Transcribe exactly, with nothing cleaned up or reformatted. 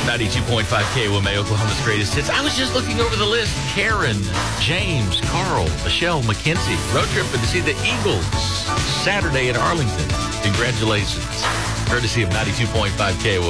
ninety-two point five K O M A, Oklahoma's greatest hits. I was just looking over the list. Karen, James, Carl, Michelle, Mackenzie. Road tripping to see the Eagles Saturday in Arlington. Congratulations. Courtesy of ninety-two point five K O M A.